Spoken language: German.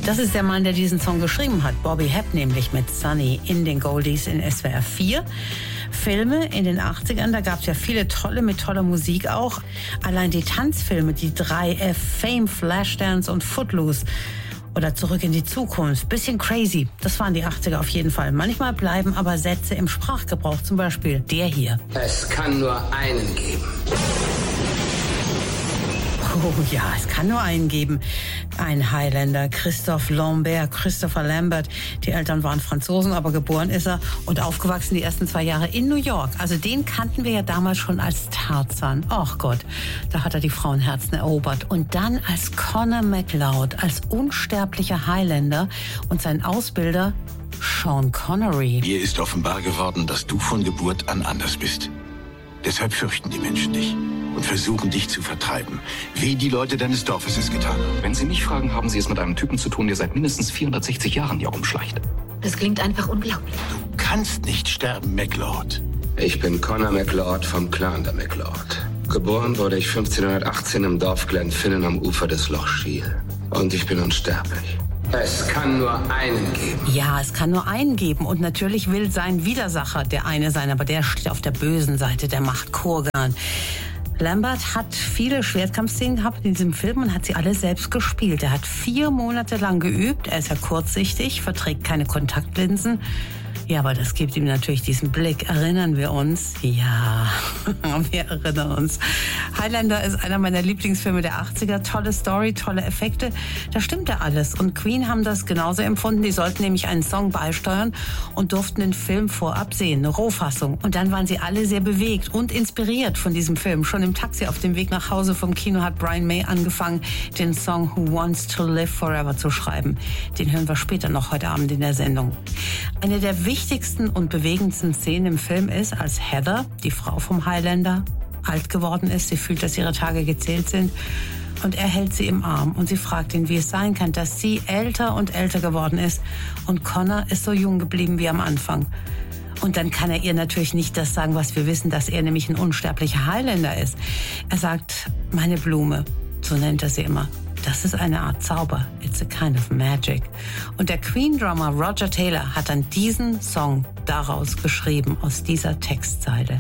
Das ist der Mann, der diesen Song geschrieben hat. Bobby Hebb nämlich mit Sunny in den Goldies in SWR 4. Filme in den 80ern, da gab es ja viele tolle mit toller Musik auch. Allein die Tanzfilme, die 3F, Fame, Flashdance und Footloose oder Zurück in die Zukunft. Bisschen crazy. Das waren die 80er auf jeden Fall. Manchmal bleiben aber Sätze im Sprachgebrauch, zum Beispiel der hier. Es kann nur einen geben. Oh ja, es kann nur einen geben. Ein Highlander, Christopher Lambert. Die Eltern waren Franzosen, aber geboren ist er und aufgewachsen die ersten 2 Jahre in New York. Also den kannten wir ja damals schon als Tarzan. Ach Gott, da hat er die Frauenherzen erobert. Und dann als Connor MacLeod, als unsterblicher Highlander und sein Ausbilder Sean Connery. Mir ist offenbar geworden, dass du von Geburt an anders bist. Deshalb fürchten die Menschen dich und versuchen, dich zu vertreiben, wie die Leute deines Dorfes es getan haben. Wenn Sie mich fragen, haben Sie es mit einem Typen zu tun, der seit mindestens 460 Jahren hier rumschleicht. Das klingt einfach unglaublich. Du kannst nicht sterben, MacLeod. Ich bin Connor MacLeod vom Clan der MacLeod. Geboren wurde ich 1518 im Dorf Glenfinnan am Ufer des Loch Shiel. Und ich bin unsterblich. Es kann nur einen geben. Ja, es kann nur einen geben. Und natürlich will sein Widersacher der eine sein, aber der steht auf der bösen Seite der Macht, Kurgan. Lambert hat viele Schwertkampfszenen gehabt in diesem Film und hat sie alle selbst gespielt. Er hat 4 Monate lang geübt. Er ist ja kurzsichtig, verträgt keine Kontaktlinsen. Ja, aber das gibt ihm natürlich diesen Blick. Erinnern wir uns? Ja, wir erinnern uns. Highlander ist einer meiner Lieblingsfilme der 80er. Tolle Story, tolle Effekte. Da stimmt ja alles. Und Queen haben das genauso empfunden. Die sollten nämlich einen Song beisteuern und durften den Film vorab sehen, eine Rohfassung. Und dann waren sie alle sehr bewegt und inspiriert von diesem Film. Schon im Taxi auf dem Weg nach Hause vom Kino hat Brian May angefangen, den Song Who Wants to Live Forever zu schreiben. Den hören wir später noch heute Abend in der Sendung. Eine der wichtigsten und bewegendsten Szenen im Film ist, als Heather, die Frau vom Highlander, alt geworden ist. Sie fühlt, dass ihre Tage gezählt sind. Und er hält sie im Arm und sie fragt ihn, wie es sein kann, dass sie älter und älter geworden ist. Und Connor ist so jung geblieben wie am Anfang. Und dann kann er ihr natürlich nicht das sagen, was wir wissen, dass er nämlich ein unsterblicher Highlander ist. Er sagt, meine Blume, so nennt er sie immer. Das ist eine Art Zauber. It's a kind of magic. Und der Queen-Drummer Roger Taylor hat dann diesen Song daraus geschrieben, aus dieser Textzeile.